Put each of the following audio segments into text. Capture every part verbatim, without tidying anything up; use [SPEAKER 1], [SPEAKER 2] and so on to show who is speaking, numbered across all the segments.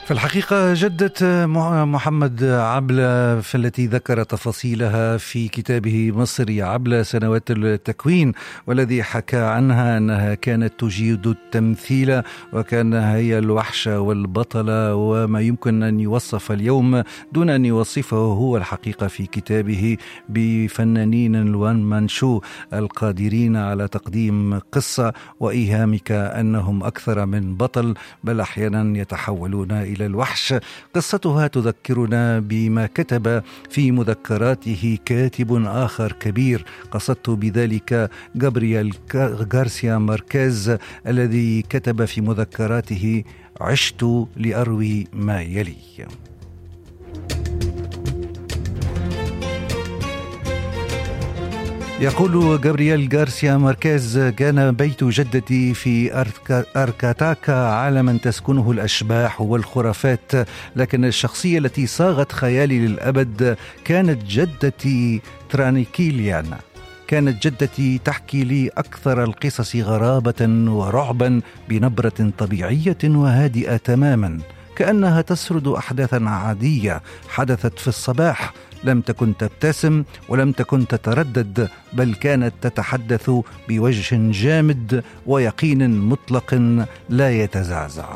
[SPEAKER 1] في الحقيقة جدة محمد عبلة في التي ذكر تفاصيلها في كتابه مصر يا عبلة سنوات التكوين، والذي حكى عنها أنها كانت تجيد التمثيل وكان هي الوحشة والبطلة وما يمكن أن يوصف اليوم دون أن يوصفه هو الحقيقة في كتابه بفنانين الوان مان شو القادرين على تقديم قصة وإيهامك أنهم أكثر من بطل بل أحيانا يتحولون إلى إلى الوحش. قصتها تذكرنا بما كتب في مذكراته كاتب آخر كبير قصدت بذلك غابرييل غارسيا ماركيز الذي كتب في مذكراته عشت لأروي ما يلي. يقول غابرييل غارسيا ماركيز كان بيت جدتي في أركاتاكا عالما تسكنه الأشباح والخرافات، لكن الشخصية التي صاغت خيالي للأبد كانت جدتي ترانيكيليانا. كانت جدتي تحكي لي أكثر القصص غرابة ورعبا بنبرة طبيعية وهادئة تماما، كأنها تسرد أحداثا عادية حدثت في الصباح، لم تكن تبتسم ولم تكن تتردد، بل كانت تتحدث بوجه جامد ويقين مطلق لا يتزعزع.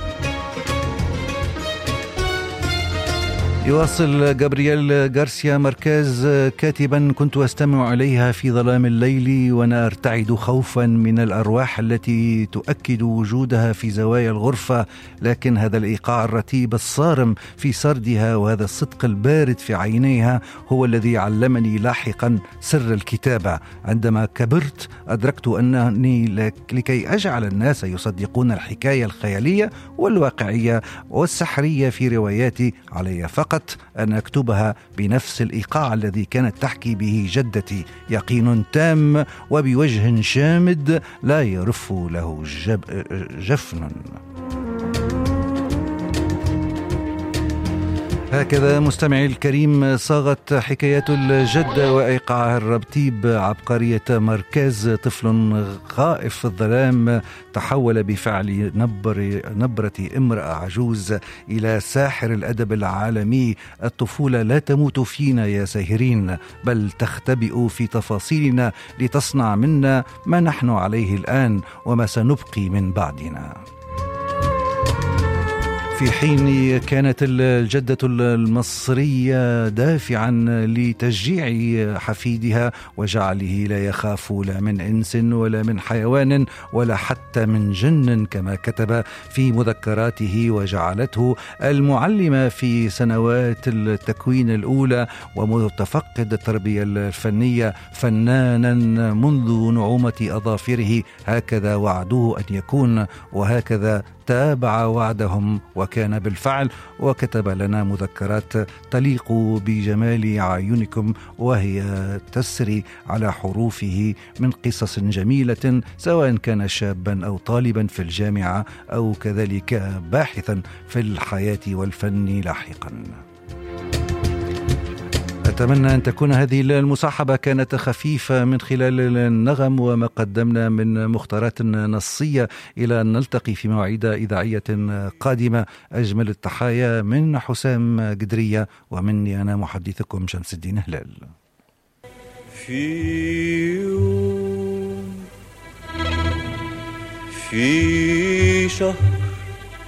[SPEAKER 1] يواصل غابرييل غارسيا ماركيز كاتبا كنت أستمع إليها في ظلام الليل وأنا أرتعد خوفا من الأرواح التي تؤكد وجودها في زوايا الغرفة، لكن هذا الإيقاع الرتيب الصارم في سردها وهذا الصدق البارد في عينيها هو الذي علمني لاحقا سر الكتابة. عندما كبرت أدركت أنني لكي أجعل الناس يصدقون الحكاية الخيالية والواقعية والسحرية في رواياتي علي فقط أن أكتبها بنفس الإيقاع الذي كانت تحكي به جدتي، يقين تام وبوجه شامد لا يرف له جفن. هكذا مستمعي الكريم صاغت حكايات الجدة وإيقاعها الرتيب عبقرية ماركيز. طفل خائف في الظلام تحول بفعل نبر نبرة امرأة عجوز إلى ساحر الأدب العالمي. الطفولة لا تموت فينا يا ساهرين، بل تختبئ في تفاصيلنا لتصنع منا ما نحن عليه الآن وما سنبقي من بعدنا. في حين كانت الجدة المصرية دافعا لتشجيع حفيدها وجعله لا يخاف لا من إنس ولا من حيوان ولا حتى من جن كما كتب في مذكراته، وجعلته المعلمة في سنوات التكوين الأولى ومتفقد التربية الفنية فنانا منذ نعومة أظافره. هكذا وعدوه أن يكون وهكذا تابع وعدهم وكان بالفعل، وكتب لنا مذكرات تليق بجمال أعينكم وهي تسري على حروفه من قصص جميلة سواء كان شابا أو طالبا في الجامعة أو كذلك باحثا في الحياة والفن لاحقا. أتمنى أن تكون هذه المصاحبة كانت خفيفة من خلال النغم وما قدمنا من مختارات نصية. إلى أن نلتقي في مواعيد إذاعية قادمة. أجمل التحايا من حسام قدرية ومني أنا محدثكم شمس الدين هلال.
[SPEAKER 2] في يوم في شهر